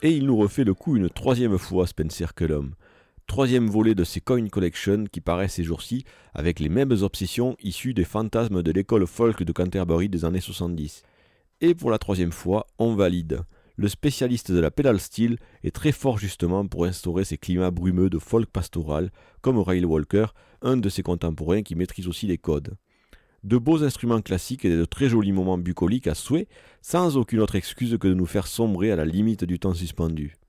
Et il nous refait le coup une troisième fois, Spencer Cullum. Troisième volet de ses Coin Collection qui paraît ces jours-ci avec les mêmes obsessions issues des fantasmes de l'école folk de Canterbury des années 70. Et pour la troisième fois, on valide. Le spécialiste de la pedal steel est très fort justement pour instaurer ces climats brumeux de folk pastoral, comme Riley Walker, un de ses contemporains qui maîtrise aussi les codes. De beaux instruments classiques et de très jolis moments bucoliques à souhait, sans aucune autre excuse que de nous faire sombrer à la limite du temps suspendu.